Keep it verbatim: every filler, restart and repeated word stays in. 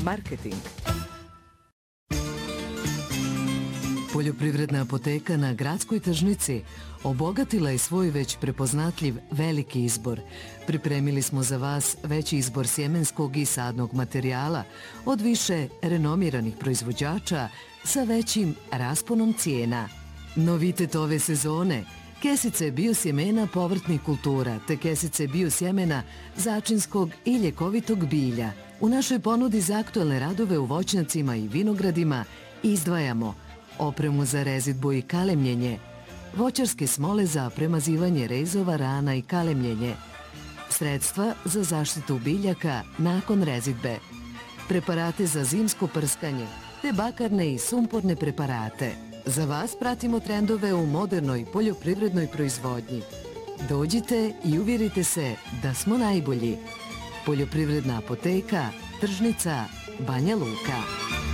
Marketing. Poljoprivredna apoteka na Gradskoj tržnici obogatila je svoj već prepoznatljiv veliki izbor. Pripremili smo za vas veći izbor sjemenskog i sadnog materijala od više renomiranih proizvođača sa većim rasponom cijena. Novitet ove sezone – kesice biosjemena povrtnih kultura te kesice biosjemena začinskog i ljekovitog bilja. U našoj ponudi za aktualne radove u voćnjacima i vinogradima izdvajamo opremu za rezidbu i kalemljenje, voćarske smole za premazivanje rezova, rana i kalemljenje, sredstva za zaštitu biljaka nakon rezidbe, preparate za zimsko prskanje, te bakarne i sumporne preparate. Za vas pratimo trendove u modernoj poljoprivrednoj proizvodnji. Dođite i uvjerite se da smo najbolji. Poljoprivredna apoteka, tržnica, Banja Luka.